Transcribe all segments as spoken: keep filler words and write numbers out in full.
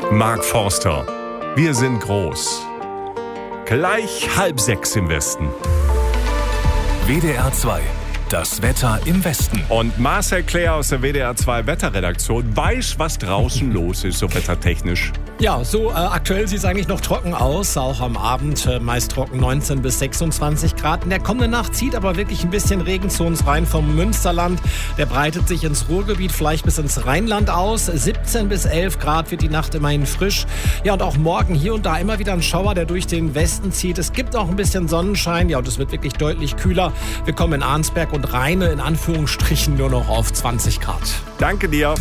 Mark Forster. Wir sind groß. Gleich halb sechs im Westen. W D R zwei. Das Wetter im Westen. Und Marcel Claire aus der W D R zwei Wetterredaktion weiß, was draußen los ist, so wettertechnisch. Ja, so äh, aktuell sieht es eigentlich noch trocken aus, auch am Abend äh, meist trocken neunzehn bis sechsundzwanzig Grad. In der kommenden Nacht zieht aber wirklich ein bisschen Regen zu uns rein vom Münsterland. Der breitet sich ins Ruhrgebiet, vielleicht bis ins Rheinland aus. siebzehn bis elf Grad wird die Nacht immerhin frisch. Ja, und auch morgen hier und da immer wieder ein Schauer, der durch den Westen zieht. Es gibt auch ein bisschen Sonnenschein, ja, und es wird wirklich deutlich kühler. Wir kommen in Arnsberg und Rheine in Anführungsstrichen nur noch auf zwanzig Grad. Danke dir.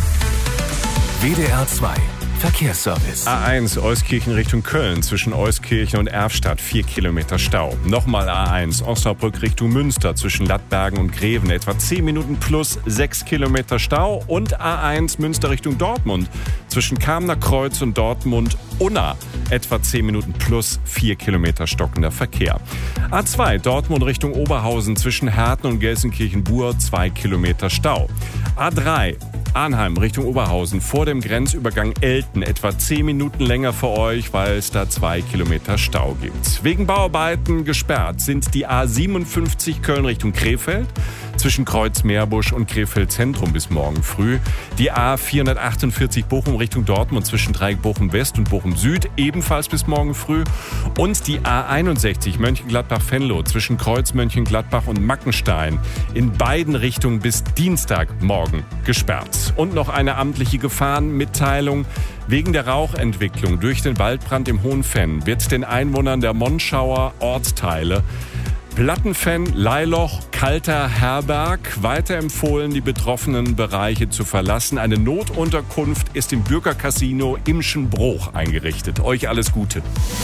W D R zwei. Verkehrsservice. A eins Euskirchen Richtung Köln zwischen Euskirchen und Erfstadt vier Kilometer Stau. Nochmal A eins Osnabrück Richtung Münster zwischen Lattbergen und Greven etwa zehn Minuten plus sechs Kilometer Stau. Und A eins Münster Richtung Dortmund zwischen Kamener Kreuz und Dortmund Unna etwa zehn Minuten plus vier Kilometer stockender Verkehr. A zwei Dortmund Richtung Oberhausen zwischen Herten und Gelsenkirchen-Bur zwei Kilometer Stau. A drei Arnheim Richtung Oberhausen vor dem Grenzübergang Elten etwa zehn Minuten länger für euch, weil es da zwei Kilometer Stau gibt. Wegen Bauarbeiten gesperrt sind die A siebenundfünfzig Köln Richtung Krefeld zwischen Kreuz-Meerbusch und Krefeld Zentrum bis morgen früh. Die A vierhundertachtundvierzig Bochum Richtung Dortmund zwischen Dreieck Bochum West und Bochum Süd ebenfalls bis morgen früh. Und die A einundsechzig Mönchengladbach-Venlo zwischen Kreuz Mönchengladbach und Mackenstein in beiden Richtungen bis Dienstagmorgen gesperrt. Und noch eine amtliche Gefahrenmitteilung. Wegen der Rauchentwicklung durch den Waldbrand im Hohenfenn wird den Einwohnern der Monschauer Ortsteile Plattenfenn, Leiloch, Kalter, Herberg weiterempfohlen, die betroffenen Bereiche zu verlassen. Eine Notunterkunft ist im Bürgercasino Imschenbruch eingerichtet. Euch alles Gute.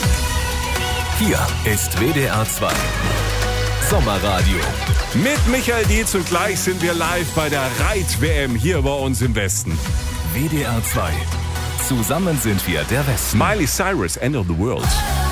Hier ist W D R zwei. Sommerradio. Mit Michael Dietz und gleich sind wir live bei der Reit-W M hier bei uns im Westen. W D R zwei. Zusammen sind wir der Westen. Miley Cyrus, End of the World.